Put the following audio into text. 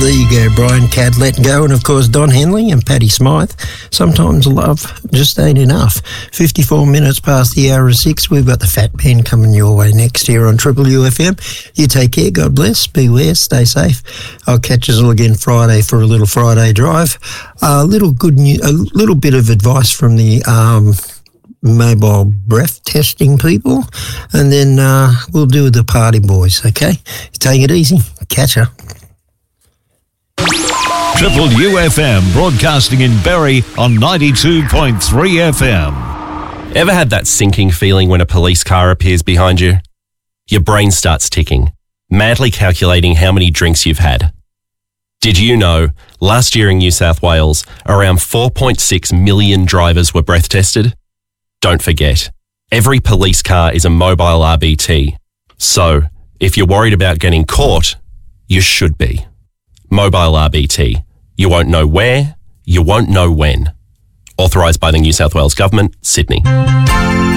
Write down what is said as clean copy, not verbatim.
There you go, Brian Cadd, Let Go, and of course Don Henley and Paddy Smythe. Sometimes love just ain't enough. 54 minutes past the hour of 6. We've got the Fat Man coming your way next here on Triple UFM. You take care, God bless, beware, stay safe. I'll catch us all again Friday for a little Friday drive. A little bit of advice from the mobile breath testing people, and then we'll do the party boys, okay? Take it easy. Catch ya. Triple UFM broadcasting in Berry on 92.3 FM. Ever had that sinking feeling when a police car appears behind you? Your brain starts ticking, madly calculating how many drinks you've had. Did you know, last year in New South Wales, around 4.6 million drivers were breath tested? Don't forget, every police car is a mobile RBT. So, if you're worried about getting caught, you should be. Mobile RBT. You won't know where, you won't know when. Authorised by the New South Wales Government, Sydney.